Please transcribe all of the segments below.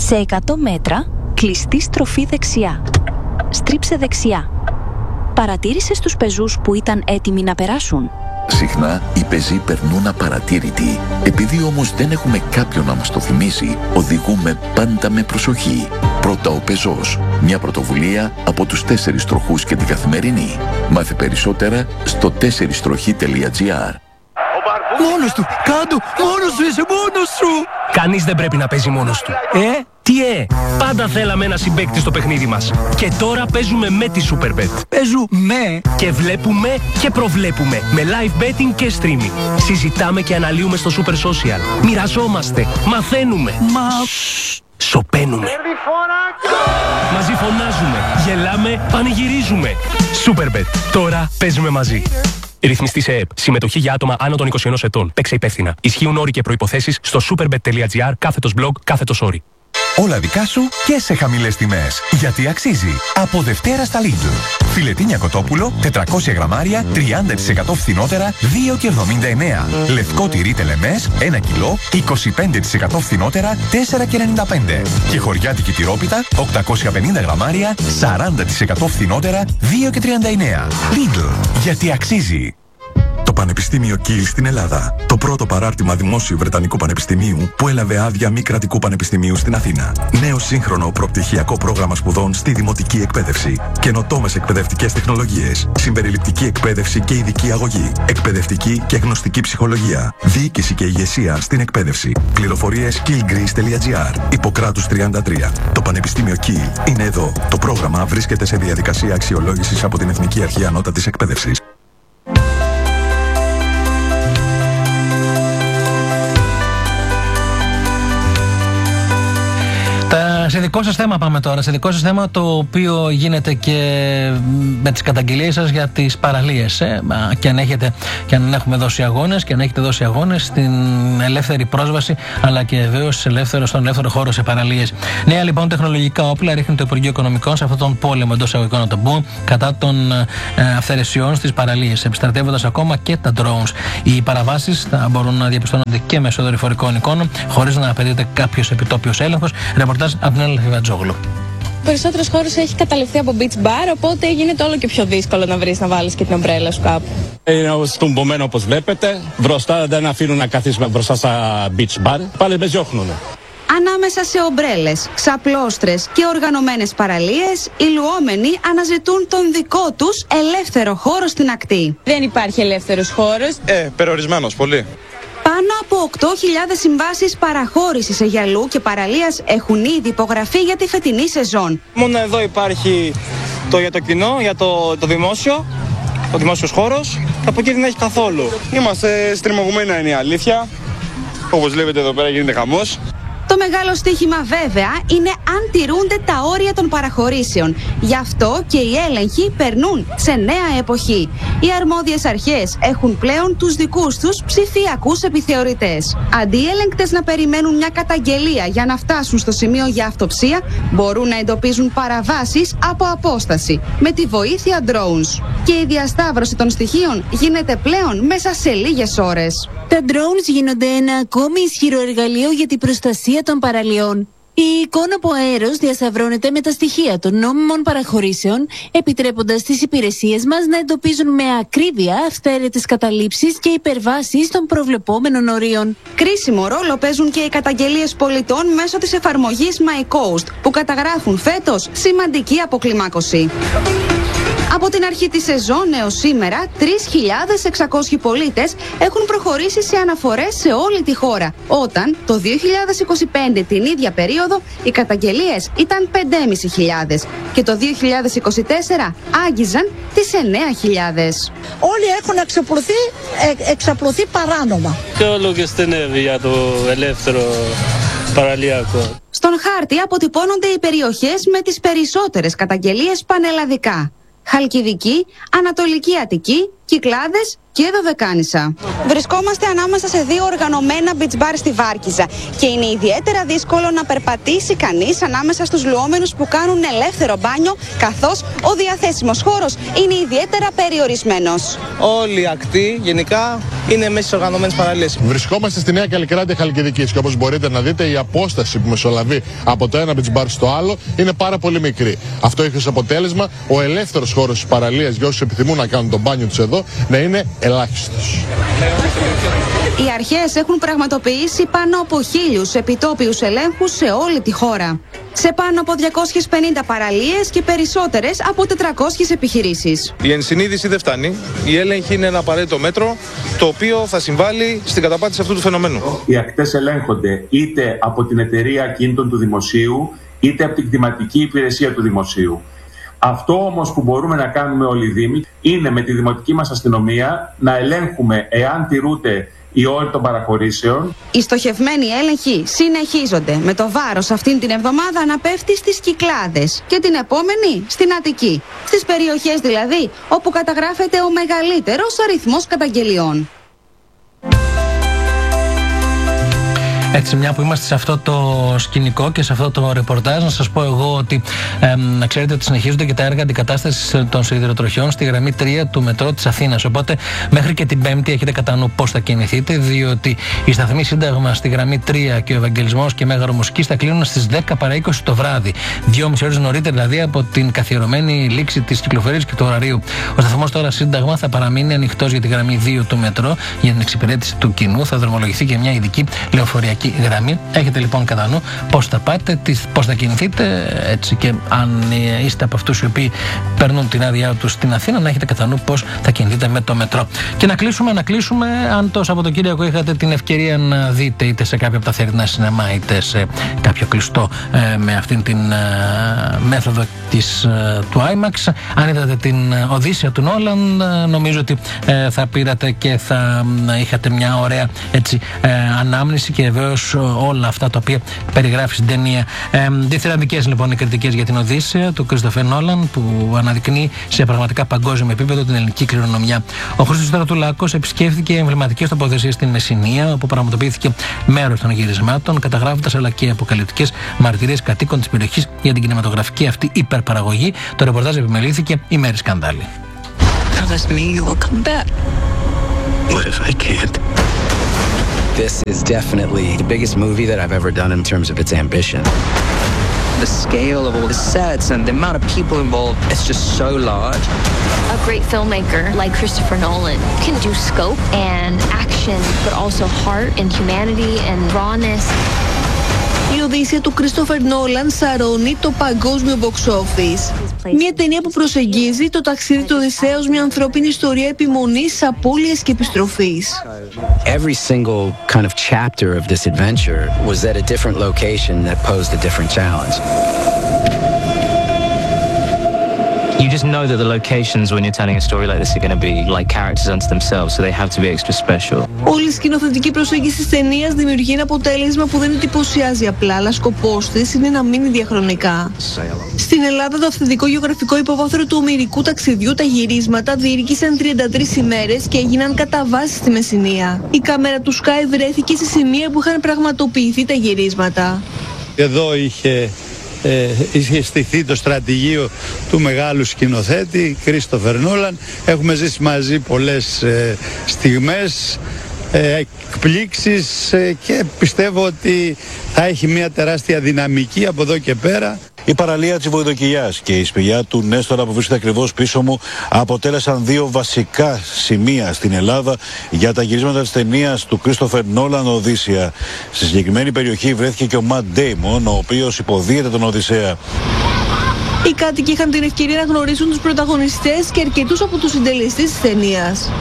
Σε 100 μέτρα, κλειστή στροφή δεξιά. Στρίψε δεξιά. Παρατήρησες τους πεζούς που ήταν έτοιμοι να περάσουν? Συχνά οι πεζοί περνούν απαρατήρητοι. Επειδή όμως δεν έχουμε κάποιον να μας το θυμίσει, οδηγούμε πάντα με προσοχή. Πρώτα ο πεζός. Μια πρωτοβουλία από τους 4 τροχούς και την Καθημερινή. Μάθε περισσότερα στο 4τροχοί.gr. Μόνος του! Κάντο! Μόνος σου! Είσαι μόνος σου! Κανείς δεν πρέπει να παίζει μόνος του. Τι πάντα θέλαμε ένα συμπαίκτη στο παιχνίδι μας. Και τώρα παίζουμε με τη Superbet. Παίζουμε! Και βλέπουμε και προβλέπουμε. Με live betting και streaming. Συζητάμε και αναλύουμε στο Super Social. Μοιραζόμαστε. Μαθαίνουμε. Σωπαίνουμε. Μαζί φωνάζουμε. Γελάμε. Πανηγυρίζουμε. Superbet. Τώρα παίζουμε μαζί. Ρυθμιστή σε ΕΕΠ. Συμμετοχή για άτομα άνω των 21 ετών. Παίξε υπεύθυνα. Ισχύουν όροι και προϋποθέσεις στο superbet.gr/blog/όροι. Όλα δικά σου και σε χαμηλές τιμές. Γιατί αξίζει. Από Δευτέρα στα Lidl. Φιλετίνια κοτόπουλο, 400 γραμμάρια, 30% φθηνότερα, 2,79. Λευκό τυρί τελεμές, 1 κιλό, 25% φθηνότερα, 4,95. Και χωριάτικη τυρόπιτα, 850 γραμμάρια, 40% φθηνότερα, 2,39. Lidl. Γιατί αξίζει. Το Πανεπιστήμιο Κιλ στην Ελλάδα. Το πρώτο παράρτημα δημόσιου Βρετανικού Πανεπιστημίου που έλαβε άδεια μη κρατικού πανεπιστημίου στην Αθήνα. Νέο σύγχρονο προπτυχιακό πρόγραμμα σπουδών στη δημοτική εκπαίδευση. Καινοτόμες εκπαιδευτικές τεχνολογίες. Συμπεριληπτική εκπαίδευση και ειδική αγωγή. Εκπαιδευτική και γνωστική ψυχολογία. Διοίκηση και ηγεσία στην εκπαίδευση. Πληροφορίες killgreece.gr. Ιπποκράτους 33. Το Πανεπιστήμιο Κιλ είναι εδώ. Το πρόγραμμα βρίσκεται σε διαδικασία αξιολόγησης από την Εθνική Αρχή Ανώτατης Εκπαίδευσης. Σε δικό σας θέμα πάμε τώρα, σε δικό σας θέμα το οποίο γίνεται και με τις καταγγελίες σας για τις παραλίες. Και αν έχουμε δώσει αγώνες και αν έχετε δώσει αγώνες στην ελεύθερη πρόσβαση αλλά και βεβαίως στον ελεύθερο χώρο σε παραλίες. Νέα λοιπόν τεχνολογικά όπλα ρίχνει το Υπουργείο Οικονομικών σε αυτόν τον πόλεμο εντός εισαγωγικών ατομπού κατά των αυθαιρεσιών στις παραλίες, επιστρατεύοντας ακόμα και τα drones. Οι παραβάσεις θα μπορούν να διαπιστώνονται και μέσω δορυφορικών εικόνων χωρίς να απαιτείται κάποιος επιτόπιος έλεγχος. Ρεπορτάζ από την Έλληνα Φιβατζόγλου. Περισσότερος χώρος έχει καταληφθεί από beach bar, οπότε γίνεται όλο και πιο δύσκολο να βρεις να βάλεις και την ομπρέλα σου κάπου. Είναι στουμπωμένο όπως βλέπετε. Μπροστά δεν αφήνουν να καθίσουμε μπροστά στα beach bar. Πάλι με διώχνουνε. Ανάμεσα σε ομπρέλες, ξαπλώστρες και οργανωμένες παραλίες, οι λουόμενοι αναζητούν τον δικό τους ελεύθερο χώρο στην ακτή. Δεν υπάρχει ελεύθερος χώρος. Περιορισμένος πολύ. Πάνω από 8.000 συμβάσεις παραχώρησης αιγιαλού και παραλίας έχουν ήδη υπογραφεί για τη φετινή σεζόν. Μόνο εδώ υπάρχει για το κοινό, για το δημόσιο, ο δημόσιος χώρος. Από εκεί δεν έχει καθόλου. Είμαστε στριμωγμένοι, είναι η αλήθεια. Όπως βλέπετε εδώ πέρα γίνεται χαμός. Το μεγάλο στοίχημα βέβαια είναι αν τηρούνται τα όρια των παραχωρήσεων. Γι' αυτό και οι έλεγχοι περνούν σε νέα εποχή. Οι αρμόδιες αρχές έχουν πλέον τους δικούς τους ψηφιακούς επιθεωρητές. Αντί οι έλεγκτες να περιμένουν μια καταγγελία για να φτάσουν στο σημείο για αυτοψία, μπορούν να εντοπίζουν παραβάσεις από απόσταση με τη βοήθεια drones. Και η διασταύρωση των στοιχείων γίνεται πλέον μέσα σε λίγες ώρες. Τα drones γίνονται ένα ακόμη ισχυρό εργαλείο για την προστασία των παραλιών. Η εικόνα από αέρος διασταυρώνεται με τα στοιχεία των νόμιμων παραχωρήσεων, επιτρέποντας τις υπηρεσίες μας να εντοπίζουν με ακρίβεια αυθαίρετες καταλήψεις και υπερβάσεις των προβλεπόμενων ορίων. Κρίσιμο ρόλο παίζουν και οι καταγγελίες πολιτών μέσω της εφαρμογής My Coast, που καταγράφουν φέτος σημαντική αποκλιμάκωση. Από την αρχή της σεζόν έως σήμερα, 3.600 πολίτες έχουν προχωρήσει σε αναφορές σε όλη τη χώρα, όταν το 2025 την ίδια περίοδο οι καταγγελίες ήταν 5.500 και το 2024 άγγιζαν τις 9.000. Όλοι έχουν εξαπλωθεί παράνομα. Και όλο και στενεύει για το ελεύθερο παραλιακό. Στον χάρτη αποτυπώνονται οι περιοχές με τις περισσότερες καταγγελίες πανελλαδικά. Χαλκιδική, Ανατολική Αττική, Κυκλάδες και Δωδεκάνησα. Βρισκόμαστε ανάμεσα σε δύο οργανωμένα beach bar στη Βάρκιζα και είναι ιδιαίτερα δύσκολο να περπατήσει κανείς ανάμεσα στους λουόμενους που κάνουν ελεύθερο μπάνιο, καθώς ο διαθέσιμος χώρος είναι ιδιαίτερα περιορισμένος. Όλη η ακτή γενικά είναι μέσα στις οργανωμένες παραλίες. Βρισκόμαστε στη Νέα Καλλικράτεια Χαλκιδικής και όπως μπορείτε να δείτε, η απόσταση που μεσολαβεί από το ένα beach bar στο άλλο είναι πάρα πολύ μικρή. Αυτό έχει ως αποτέλεσμα ο ελεύθερος χώρος της παραλίας για όσους επιθυμούν να κάνουν το μπάνιο τους εδώ να είναι ελάχιστος. Οι αρχές έχουν πραγματοποιήσει πάνω από 1.000 επιτόπιους ελέγχους σε όλη τη χώρα. Σε πάνω από 250 παραλίες και περισσότερες από 400 επιχειρήσεις. Η ενσυνείδηση δεν φτάνει. Η έλεγχη είναι ένα απαραίτητο μέτρο το οποίο θα συμβάλλει στην καταπάτηση αυτού του φαινομένου. Οι ακτές ελέγχονται είτε από την εταιρεία ακινήτων του δημοσίου είτε από την κτηματική υπηρεσία του δημοσίου. Αυτό όμως που μπορούμε να κάνουμε όλοι οι δήμοι είναι με τη δημοτική μας αστυνομία να ελέγχουμε εάν τηρούνται οι όροι των παραχωρήσεων. Οι στοχευμένοι έλεγχοι συνεχίζονται με το βάρος αυτήν την εβδομάδα να πέφτει στις Κυκλάδες και την επόμενη στην Αττική. Στις περιοχές δηλαδή όπου καταγράφεται ο μεγαλύτερος αριθμός καταγγελιών. Έτσι, μια που είμαστε σε αυτό το σκηνικό και σε αυτό το ρεπορτάζ, να σας πω εγώ ότι να ξέρετε ότι συνεχίζονται και τα έργα αντικατάστασης των σιδηροτροχιών στη γραμμή 3 του μετρό της Αθήνας. Οπότε, μέχρι και την Πέμπτη έχετε κατά νου πώς θα κινηθείτε, διότι η σταθμή Σύνταγμα στη γραμμή 3 και ο Ευαγγελισμός και Μέγαρο Μουσικής θα κλείνουν στις 10 παρά 20 το βράδυ. 2,5 ώρες νωρίτερα δηλαδή από την καθιερωμένη λήξη της κυκλοφορίας και του ωραρίου. Ο σταθμός τώρα Σύνταγμα θα παραμείνει ανοιχτός για τη γραμμή 2 του μετρό για την εξυπηρέτηση του κοινού. Θα δρομολογηθεί και μια ειδική λεωφοριακή γραμμή. Έχετε λοιπόν κατά νου πώς θα πάτε, πώς θα κινηθείτε, έτσι, και αν είστε από αυτούς οι οποίοι παίρνουν την άδειά τους στην Αθήνα, να έχετε κατά νου πώς θα κινηθείτε με το μετρό. Και να κλείσουμε, αν το Σαββατοκύριακο είχατε την ευκαιρία να δείτε είτε σε κάποιο από τα θερινά σινεμά είτε σε κάποιο κλειστό με αυτήν την μέθοδο του IMAX, αν είδατε την Οδύσσεια του Νόλαν, νομίζω ότι θα πήρατε και θα είχατε μια ωραία, έτσι, ανάμνηση και βεβαίως όλα αυτά τα οποία περιγράφει στην ταινία. Διθυραντικές λοιπόν οι κριτικές για την Οδύσσεια του Κρίστοφερ Νόλαν, που αναδεικνύει σε πραγματικά παγκόσμιο επίπεδο την ελληνική κληρονομιά. Ο Χρήστος Στρατουλάκος επισκέφθηκε εμβληματικές τοποθεσίες στην Μεσσηνία, όπου πραγματοποιήθηκε μέρος των γυρισμάτων, καταγράφοντας αλλά και αποκαλυπτικές μαρτυρίες κατοίκων της περιοχής για την κινηματογραφική αυτή υπερπαραγωγή. Το ρεπορτάζ επιμελήθηκε η Μέρη Σκανδάλη. This is definitely the biggest movie that I've ever done in terms of its ambition. The scale of all the sets and the amount of people involved, it's just so large. A great filmmaker like Christopher Nolan can do scope and action, but also heart and humanity and rawness. Η Οδύσσεια του Christopher Nolan σαρώνει το παγκόσμιο box office. Μια ταινία που προσεγγίζει το ταξίδι του Οδυσσέα ως μια ανθρώπινη ιστορία επιμονής, απώλειας και επιστροφής. Every single kind of chapter of this adventure was at a different location that posed a different challenge. You just know that the locations when you're telling a story like this are going to be like characters unto themselves, so they have to be extra special. Όλη η σκηνοθετική προσέγγιση της ταινίας δημιουργεί ένα αποτέλεσμα που δεν εντυπωσιάζει απλά, αλλά σκοπός της είναι να μείνει διαχρονικά. Στην Ελλάδα, το αυθεντικό γεωγραφικό υπόβαθρο του ομηρικού ταξιδιού, τα γυρίσματα διήρκησαν 33 ημέρες και έγιναν κατά βάση στη Μεσσηνία. Η κάμερα του Sky βρέθηκε σε σημεία που είχαν πραγματοποιηθεί τα γυρίσματα. Εδώ είχε στηθεί το στρατηγείο του μεγάλου σκηνοθέτη Κρίστοφερ Νόλαν. Έχουμε ζήσει μαζί πολλές στιγμές, εκπλήξεις και πιστεύω ότι θα έχει μια τεράστια δυναμική από εδώ και πέρα. Η παραλία της Βοηδοκυλιάς και η σπηλιά του Νέστορα που βρίσκεται ακριβώς πίσω μου αποτέλεσαν δύο βασικά σημεία στην Ελλάδα για τα γυρίσματα της ταινίας του Christopher Nolan Οδύσσεια. Στη συγκεκριμένη περιοχή βρέθηκε και ο Matt Damon, ο οποίος υποδίεται τον Οδυσσέα. Οι κάτοικοι είχαν την ευκαιρία να γνωρίσουν τους πρωταγωνιστές και αρκετούς από τους συντελεστές της ταινίας.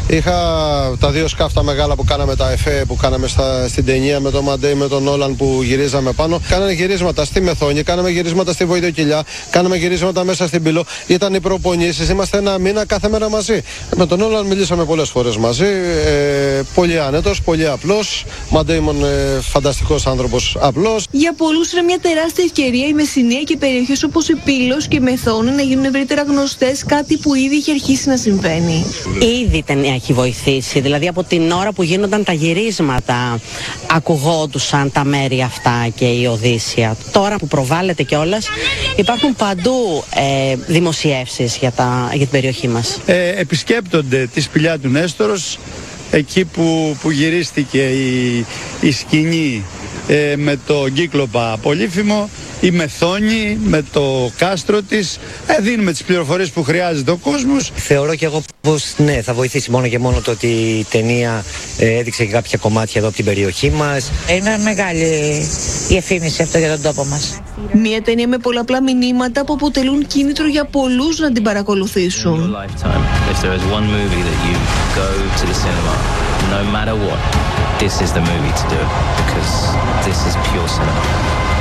Είχα τα δύο σκάφτα μεγάλα που κάναμε, τα εφέ που κάναμε στην ταινία με τον Μαντέι, με τον Νόλαν που γυρίζαμε πάνω. Κάνανε γυρίσματα στη Μεθόνη, κάναμε γυρίσματα στη Βοηδοκυλιά, κάναμε γυρίσματα μέσα στην Πύλο. Ήταν οι προπονήσεις, είμαστε ένα μήνα κάθε μέρα μαζί. Με τον Νόλαν μιλήσαμε πολλές φορές μαζί. Πολύ άνετος, πολύ απλός. Μαντέιμον φανταστικός άνθρωπος, απλός. Για πολλούς είναι μια τεράστια ευκαιρία η Μεσσηνία και περιοχές όπως η Πύλος και η Μεθόνη να γίνουν ευρύτερα γνωστές, κάτι που ήδη είχε αρχίσει να συμβαίνει. Ήδη η ταινία έχει βοηθήσει, δηλαδή από την ώρα που γίνονταν τα γυρίσματα ακουγόντουσαν τα μέρη αυτά και η Οδύσσια. Τώρα που προβάλλεται κιόλας υπάρχουν παντού δημοσιεύσεις για την περιοχή μας. Επισκέπτονται τη σπηλιά του Νέστορος, εκεί που γυρίστηκε η σκηνή με το Κύκλοπα Πολύφημο, η Μεθόνη με το κάστρο της. Δίνουμε τις πληροφορίες που χρειάζεται ο κόσμος. Θεωρώ και εγώ πως ναι, θα βοηθήσει μόνο και μόνο το ότι η ταινία έδειξε και κάποια κομμάτια εδώ από την περιοχή μας. Είναι μεγάλη η εφήμιση αυτό για τον τόπο μας. Μια ταινία με πολλαπλά μηνύματα που αποτελούν κίνητρο για πολλούς να την παρακολουθήσουν. No matter what, this is the movie to do because this is pure cinema.